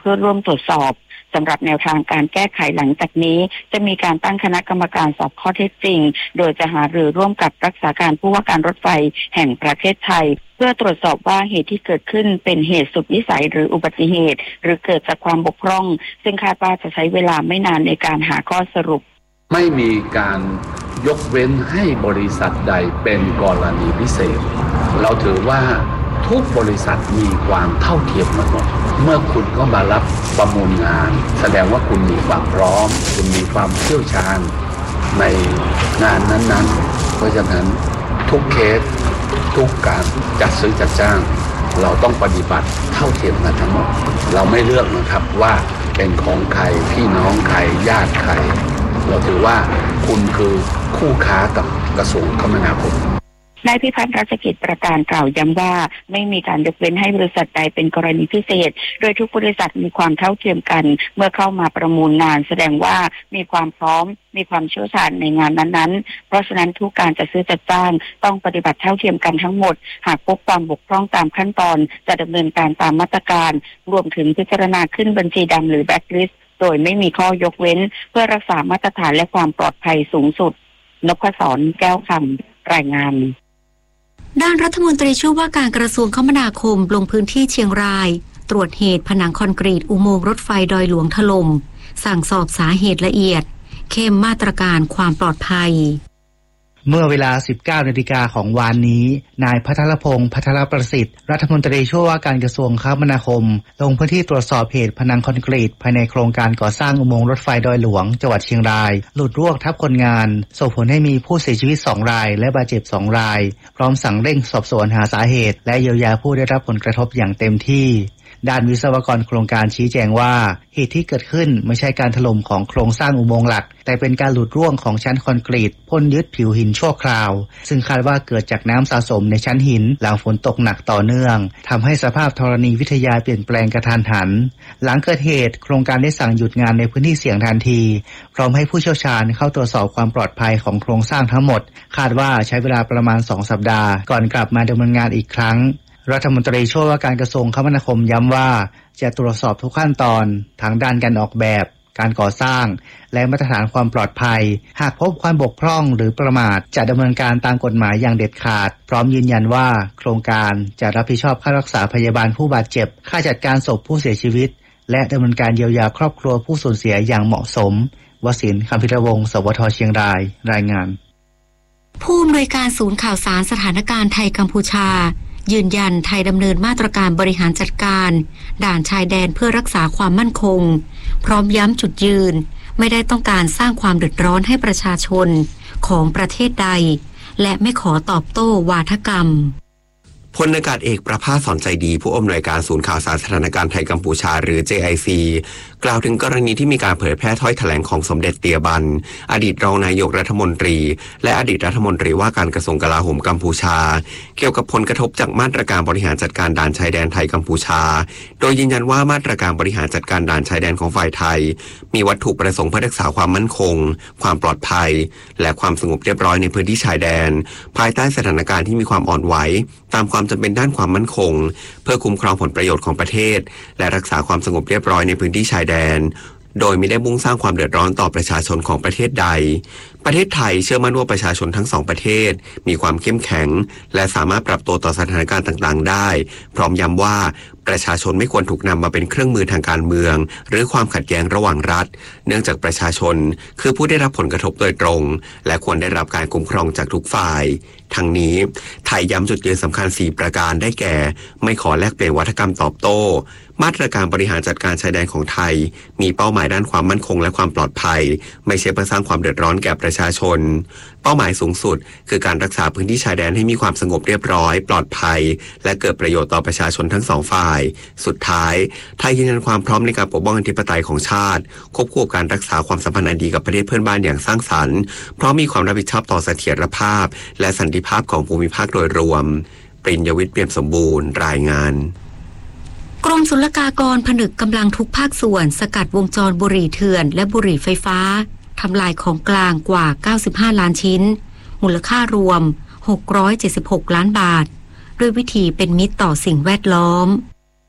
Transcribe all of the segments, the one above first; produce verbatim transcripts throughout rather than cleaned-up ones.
เพื่อร่วมตรวจสอบสำหรับแนวทางการแก้ไขหลังจากนี้จะมีการตั้งคณะกรรมการสอบข้อเท็จจริงโดยจะหารือร่วมกับรักษาการผู้ว่าการรถไฟแห่งประเทศไทยเพื่อตรวจสอบว่าเหตุที่เกิดขึ้นเป็นเหตุสุดวิสัยหรืออุบัติเหตุหรือเกิดจากความบกพร่องซึ่งคาดว่าจะใช้เวลาไม่นานในการหาข้อสรุปไม่มีการยกเว้นให้บริษัทใดเป็นกรณีพิเศษเราถือว่าทุกบริษัทมีความเท่าเทียมกันหมดเมื่อคุณก็มารับประมูลงานแสดงว่าคุณมีความพร้อมคุณมีความเชี่ยวชาญในงานนั้นๆเพราะฉะนั้นทุกเคสทุกการจัดซื้อจัดจ้างเราต้องปฏิบัติเท่าเทียมกันทั้งหมดเราไม่เลือกนะครับว่าเป็นของใครพี่น้องใครญาติใครเราถือว่าคุณคือคู่ค้ากับกระทรวงคมนาคมนายพิพัฒน์รัชกิจประการกล่าวย้ำว่าไม่มีการยกเว้นให้บริษัทใดเป็นกรณีพิเศษโดยทุกบริษัทมีความเท่าเทียมกันเมื่อเข้ามาประมูลงานแสดงว่ามีความพร้อมมีความเชี่ยวชาญในงานนั้นๆเพราะฉะนั้นทุกการจัดซื้อจัดจ้างต้องปฏิบัติเท่าเทียมกันทั้งหมดหากพบความบกพร่องตามขั้นตอนจะดำเนินการตามมาตรการรวมถึงพิจารณาขึ้นบัญชีดำหรือแบล็คลิสต์โดยไม่มีข้อยกเว้นเพื่อรักษามาตรฐานและความปลอดภัยสูงสุดนพศรแก้วคำรายงานด้านรัฐมนตรีช่วยว่าการกระทรวงคมนาคมลงพื้นที่เชียงรายตรวจเหตุผนังคอนกรีตอุโมงค์รถไฟดอยหลวงถล่มสั่งสอบสาเหตุละเอียดเข้มมาตรการความปลอดภัยเมื่อเวลา สิบเก้านาฬิกาของวานนี้นายภัทรพงษ์ภัทรประสิทธิ์รัฐมนตรีช่วยว่าการกระทรวงคมนาคมลงพื้นที่ตรวจสอบเหตุผนังคอนกรีตภายในโครงการก่อสร้างอุโมงค์รถไฟดอยหลวงจังหวัดเชียงรายหลุดร่วงทับคนงานส่งผลให้มีผู้เสียชีวิตสองรายและบาดเจ็บสองรายพร้อมสั่งเร่งสอบสวนหาสาเหตุและเยียวยาผู้ได้รับผลกระทบอย่างเต็มที่ด้านวิศวกรโครงการชี้แจงว่าเหตุที่เกิดขึ้นไม่ใช่การถล่มของโครงสร้างอุโมงค์หลักแต่เป็นการหลุดร่วงของชั้นคอนกรีตพ่นยึดผิวหินชั่วคราวซึ่งคาดว่าเกิดจากน้ำสะสมในชั้นหินหลังฝนตกหนักต่อเนื่องทำให้สภาพธรณีวิทยาเปลี่ยนแปลงกระทันหันหลังเกิดเหตุโครงการได้สั่งหยุดงานในพื้นที่เสี่ยงทันทีพร้อมให้ผู้เชี่ยวชาญเข้าตรวจสอบความปลอดภัยของโครงสร้างทั้งหมดคาดว่าใช้เวลาประมาณสองสัปดาห์ก่อนกลับมาดำเนินงานอีกครั้งรัฐมนตรีช่วยว่าการกระทรวงคมนาคมย้ำว่าจะตรวจสอบทุกขั้นตอนทั้งด้านการออกแบบการก่อสร้างและมาตรฐานความปลอดภัยหากพบความบกพร่องหรือประมาทจะดำเนินการตามกฎหมายอย่างเด็ดขาดพร้อมยืนยันว่าโครงการจะรับผิดชอบค่ารักษาพยาบาลผู้บาดเจ็บค่าจัดการศพผู้เสียชีวิตและดำเนินการเยียวยาครอบครัวผู้สูญเสียอย่างเหมาะสมวสินทร์ คำพิรวงศ์ สวทเชียงรายรายงานผู้อำนวยการศูนย์ข่าวสารสถานการณ์ไทยกัมพูชายืนยันไทยดำเนินมาตรการบริหารจัดการด่านชายแดนเพื่อรักษาความมั่นคงพร้อมย้ำจุดยืนไม่ได้ต้องการสร้างความเดือดร้อนให้ประชาชนของประเทศใดและไม่ขอตอบโต้วาทกรรมพลอากาศเอกประภาสสอนใจดีผู้อำนวยการศูนย์ข่าวสารสถานการณ์ไทยกัมพูชาหรือ เจ ไอ ซี กล่าวถึงกรณีที่มีการเผยแพร่ถ้อยแถลงของสมเด็จเตียบันอดีตรองนายกรัฐมนตรีและอดีตรัฐมนตรีว่าการกระทรวงกลาโหมกัมพูชาเกี่ยวกับผลกระทบจากมาตรการบริหารจัดการด่านชายแดนไทยกัมพูชาโดยยืนยันว่ามาตรการบริหารจัดการด่านชายแดนของฝ่ายไทยมีวัตถุประสงค์เพื่อรักษาความมั่นคงความปลอดภัยและความสงบเรียบร้อยในพื้นที่ชายแดนภายใต้สถานการณ์ที่มีความอ่อนไหวตามความจำเป็นด้านความมั่นคงเพื่อคุ้มครองผลประโยชน์ของประเทศและรักษาความสงบเรียบร้อยในพื้นที่ชายแดนโดยไม่ได้มุ่งสร้างความเดือดร้อนต่อประชาชนของประเทศใดประเทศไทยเชื่อมั่นว่าประชาชนทั้งสองประเทศมีความเข้มแข็งและสามารถปรับตัวต่อสถานการณ์ต่างๆได้พร้อมย้ำว่าประชาชนไม่ควรถูกนำมาเป็นเครื่องมือทางการเมืองหรือความขัดแย้งระหว่างรัฐเนื่องจากประชาชนคือผู้ได้รับผลกระทบโดยตรงและควรได้รับการคุ้มครองจากทุกฝ่ายทั้งนี้ไทยย้ำจุดยืนสำคัญสี่ประการได้แก่ไม่ขอแลกเปลี่ยนวัฒกรรมตอบโต้มาตรการบริหารจัดการชายแดนของไทยมีเป้าหมายด้านความมั่นคงและความปลอดภัยไม่ใช่เพื่อสร้างความเดือดร้อนแก่ประชาชนเป้าหมายสูงสุดคือการรักษาพื้นที่ชายแดนให้มีความสงบเรียบร้อยปลอดภัยและเกิดประโยชน์ต่อประชาชนทั้งสองฝ่ายสุดท้ายไทยยืนยันความพร้อมในการปกป้องอธิปไตยของชาติควบคู่กับการรักษาความสัมพันธ์อันดีกับประเทศเพื่อนบ้านอย่างสร้างสรรค์เพราะมีความรับผิดชอบต่อเสถียรภาพและสันติภาพของภูมิภาคโดยรวมปริญญวิทย์เปี่ยมสมบูรณ์รายงานกรมศุลกากรผนึกกำลังทุกภาคส่วนสกัดวงจรบุหรี่เถื่อนและบุหรี่ไฟฟ้าทำลายของกลางกว่าเก้าสิบห้าล้านชิ้นมูลค่ารวมหกร้อยเจ็ดสิบหกล้านบาทด้วยวิธีเป็นมิตรต่อสิ่งแวดล้อม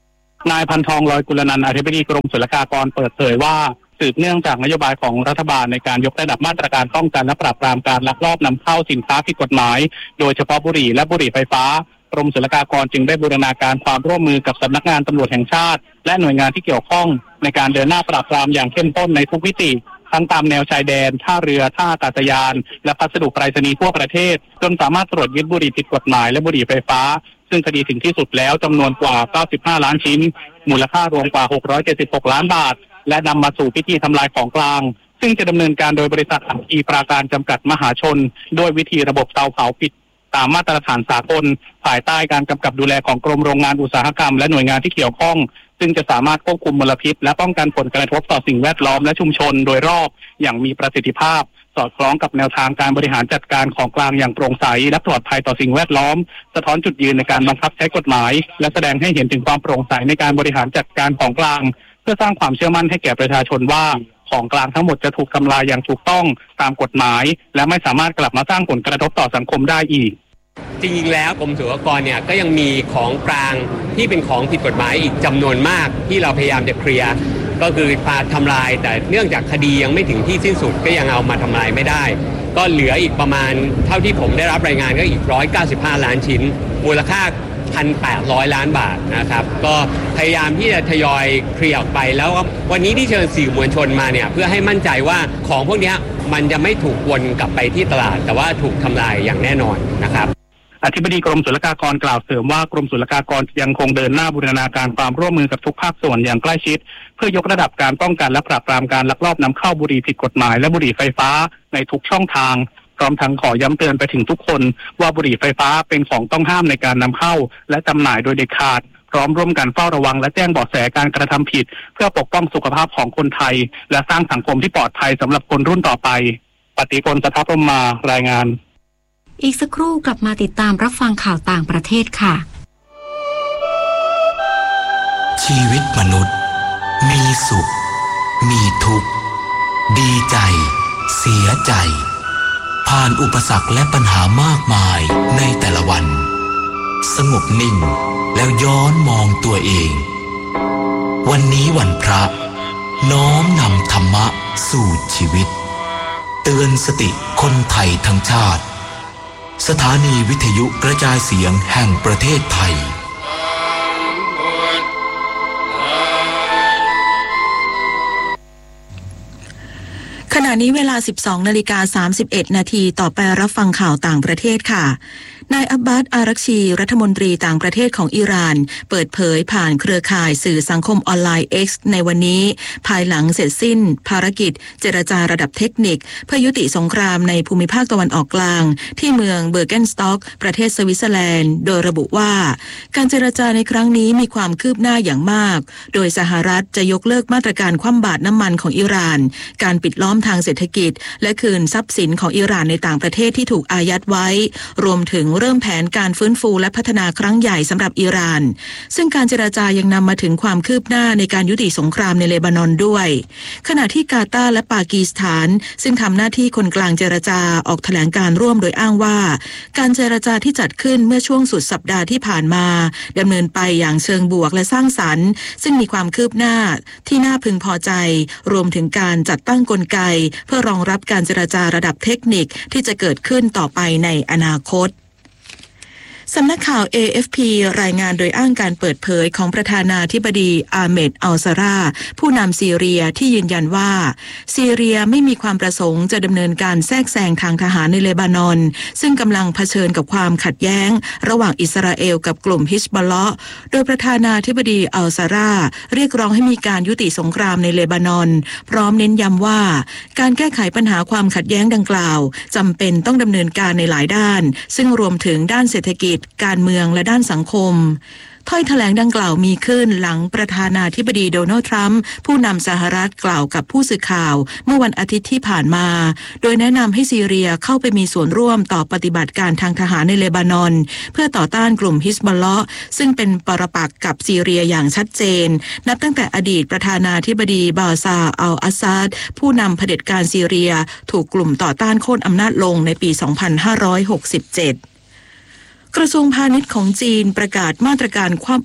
นายพันทองลอยกุลนันท์อธิบดีกรมศุลกากรเปิดเผยว่าสืบเนื่องจากนโยบายของรัฐบาลในการยกระดับมาตรการป้องกันและปราบปรามการลักลอบนำเข้าสินค้าผิดกฎหมายโดยเฉพาะบุหรี่และบุหรี่ไฟฟ้ากรมศุลกากรจึงได้บูรณาการความร่วมมือกับสำนักงานตำรวจแห่งชาติและหน่วยงานที่เกี่ยวข้องในการเดินหน้าปราบปรามอย่างเข้มข้นในทุกมิติทั้งตามแนวชายแดนท่าเรือท่าอากาศยานและพัสดุไปรษณีย์ทั่วประเทศจนสามารถตรวจยึดบุหรี่ผิดกฎหมายและบุหรี่ไฟฟ้าซึ่งคดีถึงที่สุดแล้วจำนวนกว่าเก้าสิบห้าล้านชิ้นมูลค่ารวมกว่าหกร้อยเจ็ดสิบหกล้านบาทและนำมาสู่พิธีทำลายของกลางซึ่งจะดำเนินการโดยบริษัทอัคคีปราการจำกัดมหาชนโดยวิธีระบบเตาเผาผิดตามมาตรฐานสากลภายใต้การกำกับดูแลของกรมโรงงานอุตสาหกรรมและหน่วยงานที่เกี่ยวข้องซึ่งจะสามารถควบคุมมลพิษและป้องกันผลกระทบต่อสิ่งแวดล้อมและชุมชนโดยรอบอย่างมีประสิทธิภาพสอดคล้องกับแนวทางการบริหารจัดการของกลางอย่างโปร่งใสและปลอดภัยต่อสิ่งแวดล้อมสะท้อนจุดยืนในการบังคับใช้กฎหมายและแสดงให้เห็นถึงความโปร่งใสในการบริหารจัดการของกลางเพื่อสร้างความเชื่อมั่นให้แก่ประชาชนว่าของกลางทั้งหมดจะถูกทำลายอย่างถูกต้องตามกฎหมายและไม่สามารถกลับมาสร้างผลกระทบต่อสังคมได้อีกจริงๆแล้วกรมศุลกากรเนี่ยก็ยังมีของกลางที่เป็นของผิดกฎหมายอีกจำนวนมากที่เราพยายามจะเคลียร์ก็คือพาทำลายแต่เนื่องจากคดียังไม่ถึงที่สิ้นสุดก็ยังเอามาทำลายไม่ได้ก็เหลืออีกประมาณเท่าที่ผมได้รับรายงานก็อีกหนึ่งร้อยเก้าสิบห้าล้านชิ้นมูลค่า หนึ่งพันแปดร้อย ล้านบาทนะครับก็พยายามที่จะทยอยเคลียร์ออกไปแล้ววันนี้ที่เชิญสื่อมวลชนมาเนี่ยเพื่อให้มั่นใจว่าของพวกนี้มันจะไม่ถูกวนกลับไปที่ตลาดแต่ว่าถูกทำลายอย่างแน่นอนนะครับอธิบดีกรมศุลกากรกล่าวเสริมว่ากรมศุลกากรยังคงเดินหน้าบูรณาการความร่วมมือกับทุกภาคส่วนอย่างใกล้ชิดเพื่อยกระดับการป้องกันและปราบปรามการลักลอบนำเข้าบุหรี่ผิดกฎหมายและบุหรี่ไฟฟ้าในทุกช่องทางพร้อมทั้งขอย้ำเตือนไปถึงทุกคนว่าบุหรี่ไฟฟ้าเป็นของต้องห้ามในการนำเข้าและจำหน่ายโดยเด็ดขาดพร้อมร่วมกันเฝ้าระวังและแจ้งเบาะแสการกระทำผิดเพื่อปกป้องสุขภาพของคนไทยและสร้างสังคมที่ปลอดภัยสำหรับคนรุ่นต่อไปปฏิพล สทัพพรหมารายงานอีกสักครู่กลับมาติดตามรับฟังข่าวต่างประเทศค่ะชีวิตมนุษย์มีสุขมีทุกข์ดีใจเสียใจผ่านอุปสรรคและปัญหามากมายในแต่ละวันสงบนิ่งแล้วย้อนมองตัวเองวันนี้วันพระน้อมนำธรรมะสู่ชีวิตเตือนสติคนไทยทั้งชาติสถานีวิทยุกระจายเสียงแห่งประเทศไทยขณะนี้เวลา สิบสองนาฬิกาสามสิบเอ็ดนาทีต่อไปรับฟังข่าวต่างประเทศค่ะนายอับบาส อารักชีรัฐมนตรีต่างประเทศของอิหร่านเปิดเผยผ่านเครือข่ายสื่อสังคมออนไลน์ X ในวันนี้ภายหลังเสร็จสิ้นภารกิจเจรจาระดับเทคนิคเพื่อยุติสงครามในภูมิภาคตะวันออกกลางที่เมืองเบอร์เกนสต็อกประเทศสวิตเซอร์แลนด์โดยระบุว่าการเจรจาในครั้งนี้มีความคืบหน้าอย่างมากโดยสหรัฐจะยกเลิกมาตรการคว่ำบาตรน้ำมันของอิหร่านการปิดล้อมทางเศรษฐกิจและคืนทรัพย์สินของอิหร่านในต่างประเทศที่ถูกอายัดไว้รวมถึงเริ่มแผนการฟื้นฟูและพัฒนาครั้งใหญ่สำหรับอิหร่านซึ่งการเจรจายังนำมาถึงความคืบหน้าในการยุติสงครามในเลบานอนด้วยขณะที่กาตาร์และปากีสถานซึ่งทำหน้าที่คนกลางเจรจาออกแถลงการร่วมโดยอ้างว่าการเจรจาที่จัดขึ้นเมื่อช่วงสุดสัปดาห์ที่ผ่านมาดำเนินไปอย่างเชิงบวกและสร้างสรรค์ซึ่งมีความคืบหน้าที่น่าพึงพอใจรวมถึงการจัดตั้งกลไกเพื่อรองรับการเจรจาระดับเทคนิคที่จะเกิดขึ้นต่อไปในอนาคตสำนักข่าว เอ เอฟ พี รายงานโดยอ้างการเปิดเผยของประธานาธิบดีอาเมด อัลซาราผู้นำซีเรียที่ยืนยันว่าซีเรียไม่มีความประสงค์จะดำเนินการแทรกแซงทางทหารในเลบานอนซึ่งกำลังเผชิญกับความขัดแย้งระหว่างอิสราเอลกับกลุ่มฮิซบอลเลาะห์โดยประธานาธิบดีอัลซาราเรียกร้องให้มีการยุติสงครามในเลบานอนพร้อมเน้นย้ำว่าการแก้ไขปัญหาความขัดแย้งดังกล่าวจำเป็นต้องดำเนินการในหลายด้านซึ่งรวมถึงด้านเศรษฐกิจการเมืองและด้านสังคมถ้อยแถลงดังกล่าวมีขึ้นหลังประธานาธิบดีโดนัลด์ทรัมป์ผู้นำสหรัฐกล่าวกับผู้สื่อข่าวเมื่อวันอาทิตย์ที่ผ่านมาโดยแนะนำให้ซีเรียเข้าไปมีส่วนร่วมต่อปฏิบัติการทางทหารในเลบานอนเพื่อต่อต้านกลุ่มฮิซบอลเลาะห์ซึ่งเป็นปรปักษ์กับซีเรียอย่างชัดเจนนับตั้งแต่อดีตประธานาธิบดีบาซาอัลอาซาดผู้นำเผด็จการซีเรียถูกกลุ่มต่อต้านโค่นอำนาจลงในปี สองพันห้าร้อยหกสิบเจ็ดกระทรวงพาณิชย์ของจีนประกาศมาตรการคว่ำ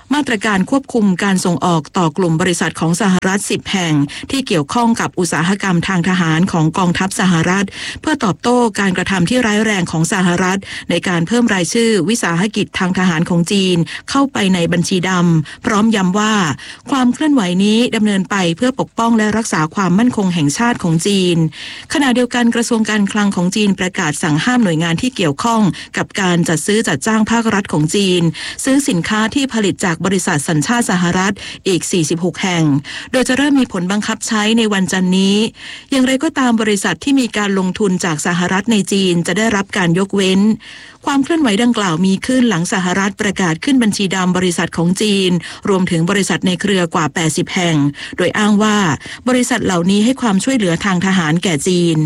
มาตรการควบคุมการส่งออกต่อกลุ่มบริษัทของสหรัฐสิบแห่งที่เกี่ยวข้องกับอุตสาหกรรมทางทหารของกองทัพสหรัฐเพื่อตอบโต้การกระทำที่ร้ายแรงของสหรัฐในการเพิ่มรายชื่อวิสาหกิจทางทหารของจีนเข้าไปในบัญชีดำพร้อมย้ำว่าความเคลื่อนไหวนี้ดำเนินไปเพื่อปกป้องและรักษาความมั่นคงแห่งชาติของจีนขณะเดียวกันกระทรวงการคลังของจีนประกาศสั่งห้ามหน่วยงานที่เกี่ยวข้องกับการจัดซื้อจัดจ้างภาครัฐของจีนซื้อสินค้าที่ผลิตจากบริษัทสัญชาติสหรัฐอีกสี่สิบหกแห่งโดยจะเริ่มมีผลบังคับใช้ในวันจันทร์นี้อย่างไรก็ตามบริษัทที่มีการลงทุนจากสหรัฐในจีนจะได้รับการยกเว้นความเคลื่อนไหวดังกล่าวมีขึ้นหลังสหรัฐประกาศขึ้นบัญชีดำบริษัทของจีนรวมถึงบริษัทในเครือกว่าแปดสิบแห่งโดยอ้างว่าบริษัทเหล่านี้ให้ความช่วยเหลือทางทหารแก่จีน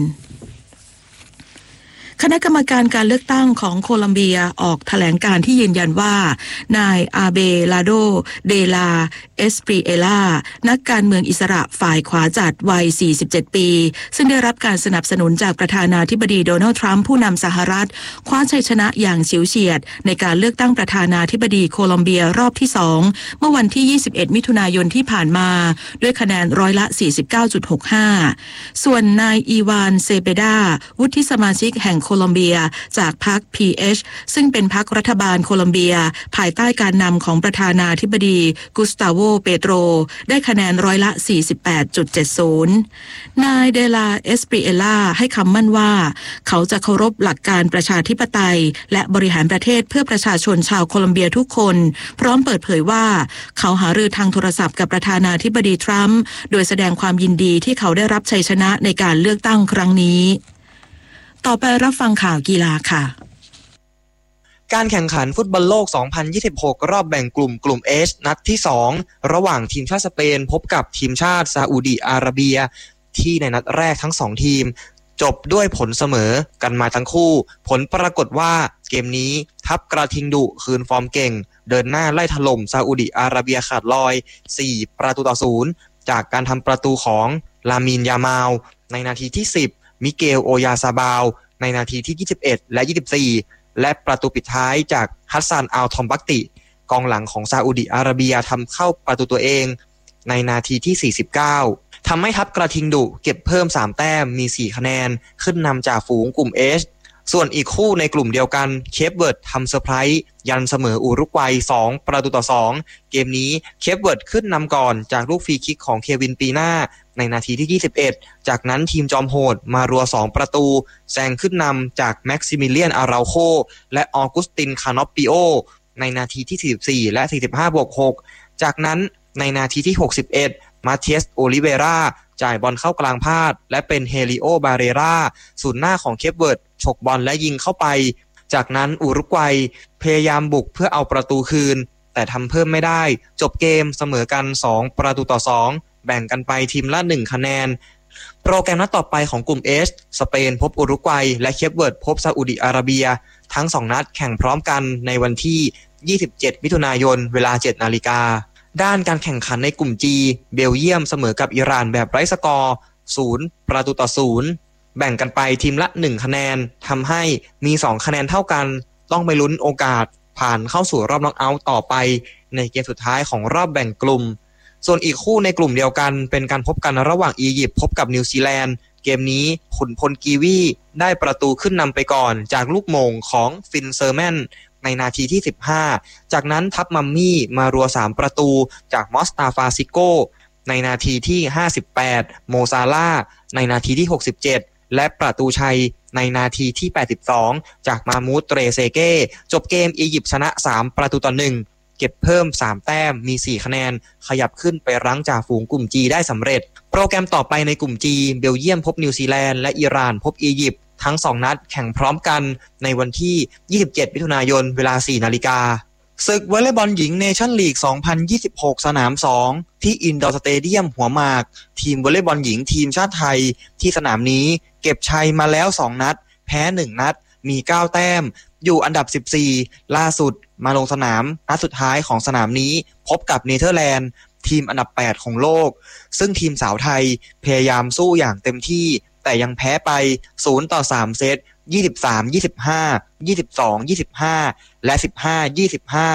คณะกรรมการการเลือกตั้งของโคลัมเบียออกแถลงการที่ยืนยันว่านายอาเบลาโดเดลาเอสปรีเอลานักการเมืองอิสระฝ่ายขวาจัดวัยสี่สิบเจ็ดปีซึ่งได้รับการสนับสนุนจากประธานาธิบดีโดนัลด์ทรัมป์ผู้นำสหรัฐคว้าชัยชนะอย่างฉิวเฉียดในการเลือกตั้งประธานาธิบดีโคลัมเบียรอบที่สองเมื่อวันที่ยี่สิบเอ็ดมิถุนายนที่ผ่านมาด้วยคะแนนร้อยละ สี่สิบเก้าจุดหกห้า ส่วนนายอีวานเซเปดาวุฒิสมาชิกแห่งโคลัมเบียจากพรรค พี เอช ซึ่งเป็นพรรครัฐบาลโคลัมเบียภายใต้การนำของประธานาธิบดีกุสตาโวเปโตรได้คะแนนร้อยละ สี่สิบแปดจุดเจ็ดศูนย์ นายเดลาเอสปรีเอลาให้คำมั่นว่าเขาจะเคารพหลักการประชาธิปไตยและบริหารประเทศเพื่อประชาชนชาวโคลัมเบียทุกคนพร้อมเปิดเผยว่าเขาหารือทางโทรศัพท์กับประธานาธิบดีทรัมป์โดยแสดงความยินดีที่เขาได้รับชัยชนะในการเลือกตั้งครั้งนี้ต่อไปรับฟังข่าวกีฬาค่ะการแข่งขันฟุตบอลโลก สองพันยี่สิบหก รอบแบ่งกลุ่มกลุ่ม H นัดที่ สอง ระหว่างทีมชาติสเปนพบกับทีมชาติซาอุดิอาระเบียที่ในนัดแรกทั้งสองทีมจบด้วยผลเสมอกันมาทั้งคู่ผลปรากฏว่าเกมนี้ทัพกระทิงดุคืนฟอร์มเก่งเดินหน้าไล่ถล่มซาอุดิอาระเบียขาดลอยสี่ประตูต่อศูนย์จากการทำประตูของลามีนยามาลในนาทีที่สิบมิเกลโอยาซาบาวในนาทีที่ยี่สิบเอ็ดและยี่สิบสี่และประตูปิดท้ายจากฮัสซันอัลทอมบักติกองหลังของซาอุดิอาระเบียทำเข้าประตูตัวเองในนาทีที่สี่สิบเก้าทำให้ทัพกระทิงดุเก็บเพิ่มสามแต้มมีสี่คะแนนขึ้นนำจากฝูงกลุ่ม H ส่วนอีกคู่ในกลุ่มเดียวกันเคปเวิร์ดทำเซอร์ไพรส์ยันเสมออุรุกวัยสองประตูต่อสองเกมนี้เคปเวิร์ดขึ้นนำก่อนจากลูกฟรีคิกของเควินปีน่าในนาทีที่ยี่สิบเอ็ดจากนั้นทีมจอมโหดมารัวสองประตูแซงขึ้นนำจากแม็กซิมิเลียนอาราโคและออกุสตินคานอปปิโอในนาทีที่สี่สิบสี่และสี่สิบห้าบวกหกจากนั้นในนาทีที่หกสิบเอ็ดมาเทียสโอลิเวราจ่ายบอลเข้ากลางพาดและเป็นเฮลิโอบาเรราศูนย์หน้าของเคปเวิร์ดฉกบอลและยิงเข้าไปจากนั้นอุรุกวัยพยายามบุกเพื่อเอาประตูคืนแต่ทำเพิ่มไม่ได้จบเกมเสมอกันสองประตูต่อสองแบ่งกันไปทีมละหนึ่งคะแนนโปรแกรมนัดต่อไปของกลุ่ม H สเปนพบอุรุกวัยและเคปเวิร์ดพบซาอุดิอาระเบียทั้งสองนัดแข่งพร้อมกันในวันที่ยี่สิบเจ็ดมิถุนายนเวลา เจ็ดนาฬิกาด้านการแข่งขันในกลุ่ม G เบลเยียมเสมอกับอิหร่านแบบไร้สกอร์ศูนย์ประตูต่อศูนย์แบ่งกันไปทีมละหนึ่งคะแนนทำให้มีสองคะแนนเท่ากันต้องไปลุ้นโอกาสผ่านเข้าสู่รอบน็อกเอาท์ต่อไปในเกมสุดท้ายของรอบแบ่งกลุ่มส่วนอีกคู่ในกลุ่มเดียวกันเป็นการพบกันระหว่างอียิปต์พบกับนิวซีแลนด์เกมนี้ขุนพลกีวีได้ประตูขึ้นนำไปก่อนจากลูกโมงของฟินเซอร์แมนในนาทีที่สิบห้าจากนั้นทัพมัมมี่มารัวสามประตูจากมอสตาฟาซิโกในนาทีที่ห้าสิบแปดโมซาลาในนาทีที่หกสิบเจ็ดและประตูชัยในนาทีที่แปดสิบสองจากมามูตเตรเซเก้จบเกมอียิปต์ชนะสามประตูต่อหนึ่งเก็บเพิ่มสามแต้มมีสี่คะแนนขยับขึ้นไปรั้งจ่าฝูงกลุ่ม G ได้สำเร็จโปรแกรมต่อไปในกลุ่ม G เบลเยียมพบนิวซีแลนด์และอิหร่านพบอียิปต์ทั้งสองนัดแข่งพร้อมกันในวันที่ยี่สิบเจ็ดมิถุนายนเวลา สี่นาฬิกาศึกวอลเลย์บอลหญิงเนชั่นลีก สองพันยี่สิบหก สนามสองที่อินดอร์สเตเดียมหัวหมากทีมวอลเลย์บอลหญิงทีมชาติไทยที่สนามนี้เก็บชัยมาแล้วสองนัดแพ้หนึ่งนัดมีเก้าแต้มอยู่อันดับสิบสี่ล่าสุดมาลงสนามนัดสุดท้ายของสนามนี้พบกับเนเธอร์แลนด์ทีมอันดับแปดของโลกซึ่งทีมสาวไทยพยายามสู้อย่างเต็มที่แต่ยังแพ้ไปศูนย์ต่อสามเซตยี่สิบสาม ยี่สิบห้า ยี่สิบสอง ยี่สิบห้าและสิบห้า ยี่สิบห้า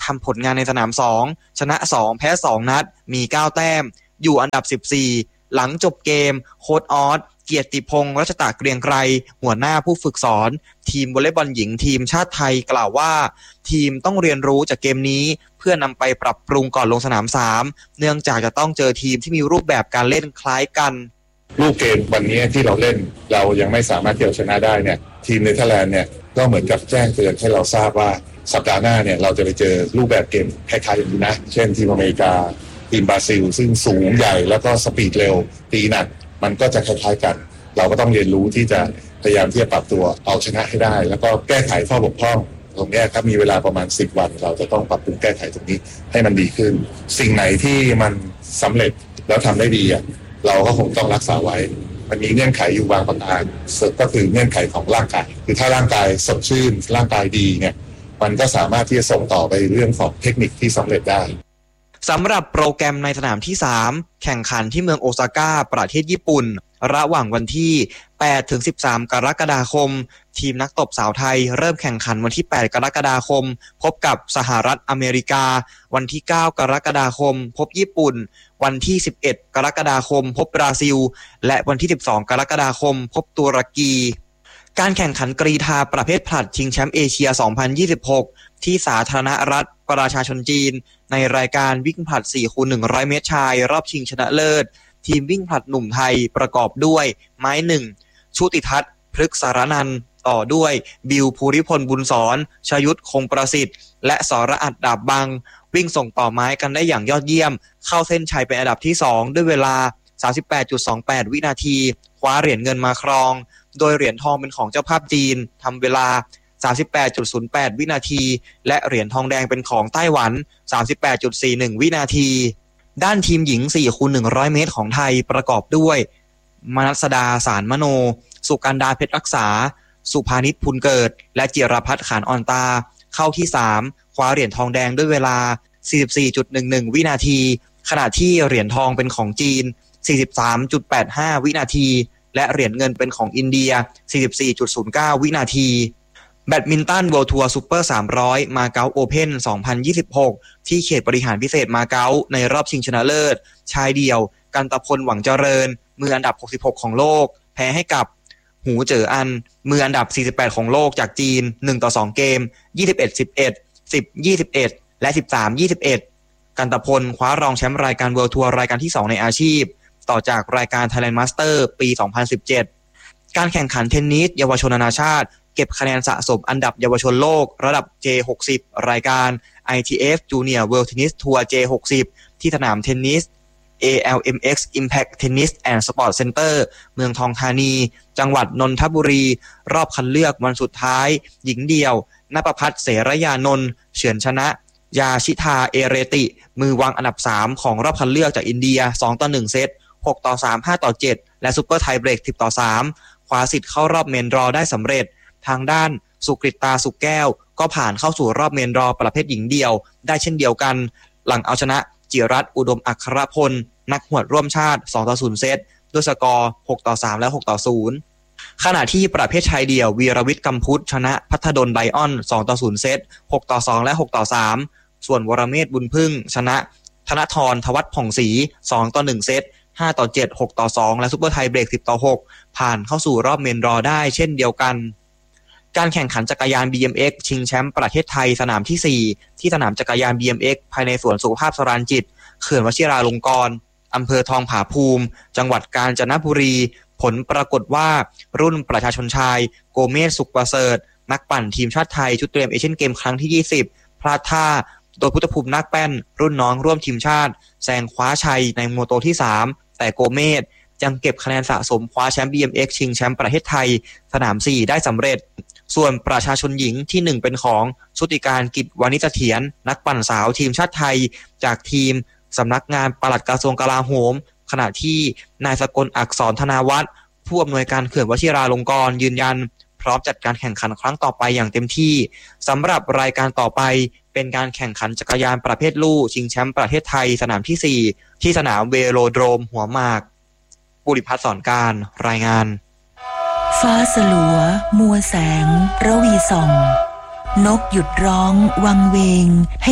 ทำผลงานในสนามสองชนะสองแพ้สองนัดมีเก้าแต้มอยู่อันดับสิบสี่หลังจบเกมโค้ชออสเกียรติพงษ์รัชตะเกรียงไกรหัวหน้าผู้ฝึกสอนทีมวอลเลย์บอลหญิงทีมชาติไทยกล่าวว่าทีมต้องเรียนรู้จากเกมนี้เพื่อนำไปปรับปรุงก่อนลงสนามสามเนื่องจากจะต้องเจอทีมที่มีรูปแบบการเล่นคล้ายกันรูปเกมวันนี้ที่เราเล่นเรายังไม่สามารถที่จะชนะได้เนี่ยทีมเนเธอร์แลนด์เนี่ยก็เหมือนกับแจ้งเตือนให้เราทราบว่าสัปดาห์หน้าเนี่ยเราจะไปเจอรูปแบบเกมคล้ายๆอย่างนี้นะเช่นทีมอเมริกาทีมบราซิลซึ่งสูงใหญ่แล้วก็สปีดเร็วตีหนักมันก็จะคล้ายๆกันเราก็ต้องเรียนรู้ที่จะพยายามที่จะปรับตัวเอาชนะให้ได้แล้วก็แก้ไขข้อบกพร่องตรงนี้ครับมีเวลาประมาณสิบวันเราจะต้องปรับปรุงแก้ไขตรงนี้ให้มันดีขึ้นสิ่งไหนที่มันสำเร็จแล้วทำได้ดีอ่ะเราก็คงต้องรักษาไว้มันมีเงื่อนไขอยู่บางประการก็คือเงื่อนไขของร่างกายคือถ้าร่างกายสดชื่นร่างกายดีเนี่ยมันก็สามารถที่จะส่งต่อไปเรื่องของเทคนิคที่สำเร็จได้สำหรับโปรแกรมในสนามที่สามแข่งขันที่เมืองโอซาก้าประเทศญี่ปุ่นระหว่างวันที่แปดถึงสิบสามกรกฎาคมทีมนักตบสาวไทยเริ่มแข่งขันวันที่แปดกรกฎาคมพบกับสหรัฐอเมริกาวันที่เก้ากรกฎาคมพบญี่ปุ่นวันที่สิบเอ็ดกรกฎาคมพบบราซิลและวันที่สิบสองกรกฎาคมพบตุรกีการแข่งขันกรีฑาประเภทผลัดชิงแชมป์เอเชียสองพันยี่สิบหกที่สาธารณรัฐประชาชนจีนในรายการวิ่งผลัด สี่คูณหนึ่งร้อย เมตรชายรอบชิงชนะเลิศทีมวิ่งผลัดหนุ่มไทยประกอบด้วยไม้หนึ่งชุติทัศน์พฤกษารนันท์ต่อด้วยบิวภูริพลบุญสอนชยุทธคงประสิทธิ์และสรอัดดาบบังวิ่งส่งต่อไม้กันได้อย่างยอดเยี่ยมเข้าเส้นชัยเป็นอันดับที่สองด้วยเวลา สามสิบแปดจุดสองแปด วินาทีคว้าเหรียญเงินมาครองโดยเหรียญทองเป็นของเจ้าภาพจีนทำเวลา สามสิบแปดจุดศูนย์แปด วินาทีและเหรียญทองแดงเป็นของไต้หวัน สามสิบแปดจุดสี่หนึ่ง วินาทีด้านทีมหญิง สี่คูณหนึ่งร้อย เมตรของไทยประกอบด้วยมนัสดาสารมโนสุกันดาเพชรรักษาสุภานิชพุนเกิดและจิรพัฒน์ขานอ่อนตาเข้าที่สามคว้าเหรียญทองแดงด้วยเวลา สี่สิบสี่จุดหนึ่งหนึ่ง วินาทีขณะที่เหรียญทองเป็นของจีน สี่สิบสามจุดแปดห้า วินาทีและเหรียญเงินเป็นของอินเดีย สี่สิบสี่จุดศูนย์เก้า วินาทีแบดมินตัน World Tour Super สามร้อยมาเก๊าโอเพ่นสองพันยี่สิบหกที่เขตบริหารพิเศษมาเก๊าในรอบชิงชนะเลิศชายเดี่ยวกันตพลหวังเจริญมืออันดับหกสิบหกของโลกแพ้ให้กับหูเจ๋ออันมืออันดับสี่สิบแปดของโลกจากจีนหนึ่งต่อสองเกม ยี่สิบเอ็ด สิบเอ็ด สิบ ยี่สิบเอ็ด และ สิบสาม ยี่สิบเอ็ด กันตพลคว้ารองแชมป์รายการ World Tour รายการที่สองในอาชีพต่อจากรายการ Thailand Master ปี สองพันสิบเจ็ด การแข่งขันเทนนิสเยาวชนนานาชาติเก็บคะแนนสะสมอันดับเยาวชนโลกระดับ เจ หกสิบ รายการ ไอ ที เอฟ Junior World Tennis Tour เจ หกสิบ ที่สนามเทนนิส เอ แอล เอ็ม เอ็กซ์ Impact Tennis and Sport Center เมืองทองธานีจังหวัดนนทบุรีรอบคัดเลือกวันสุดท้ายหญิงเดี่ยวณปภัทรเสรยานนท์เฉือนชนะยาชิทาเอเรติมือวางอันดับสามของรอบคัดเลือกจากอินเดียสองต่อหนึ่งเซตหกต่อสาม ห้าต่อเจ็ดและซุปเปอร์ไทเบรกสิบต่อสามคว้าสิทธิ์เข้ารอบเมนดรอได้สำเร็จทางด้านสุกฤตาสุกแก้วก็ผ่านเข้าสู่รอบเมนดรอประเภทหญิงเดี่ยวได้เช่นเดียวกันหลังเอาชนะจิรัตน์อุดมอัครพลนักหวดร่วมชาติสองต่อศูนย์เซตด้วยสกอร์หกต่อสามและหกต่อศูนย์ขณะที่ประเภทชายเดี่ยววีรวิทย์กำพุทธชนะพัฒดลไบออนสองต่อศูนย์เซตหกต่อสองและหกต่อสามส่วนวรเมธบุญพึ่งชนะธนทรทวัฒน์ผ่องศรีสองต่อหนึ่งเซตห้าต่อเจ็ด หกต่อสองและซุปเปอร์ไทเบรกสิบต่อหกผ่านเข้าสู่รอบเมนดรอได้เช่นเดียวกันการแข่งขันจักรยาน บี เอ็ม เอ็กซ์ ชิงแชมป์ประเทศไทยสนามที่สี่ที่สนามจักรยาน บี เอ็ม เอ็กซ์ ภายในสวนสุขภาพสรานจิตเขื่อนวชิราลงกรณ์อำเภอทองผาภูมิจังหวัดกาญจนบุรีผลปรากฏว่ารุ่นประชาชนชายโกเมศสุขประเสริฐนักปั่นทีมชาติไทยชุดเตรียมเอเชียนเกมครั้งที่ยี่สิบพลาดท่าโดยพุทธภูมินาคแป้นรุ่นน้องร่วมทีมชาติแซงคว้าชัยในโมโตที่สามแต่โกเมศยังเก็บคะแนนสะสมคว้าแชมป์ บี เอ็ม เอ็กซ์ ชิงแชมป์ประเทศไทยสนามสี่ได้สำเร็จส่วนประชาชนหญิงที่หนึ่งเป็นของชุติการกิจวานิชเสถียรนักปั่นสาวทีมชาติไทยจากทีมสำนักงานปลัดกระทรวงกลาโหมขณะที่นายสกลอักษรธนาวัฒน์ผู้อำนวยการเขื่อนวชิราลงกรณ์ยืนยันพร้อมจัดการแข่งขันครั้งต่อไปอย่างเต็มที่สำหรับรายการต่อไปเป็นการแข่งขันจักรยานประเภทลู่ชิงแชมป์ประเทศไทยสนามที่สี่ที่สนามเวโรโดรมหัวหมากบุริพัฒน์สอนการรายงานฟ้าสลัวมัวแสงระวีส่องนกหยุดร้องวังเวงให้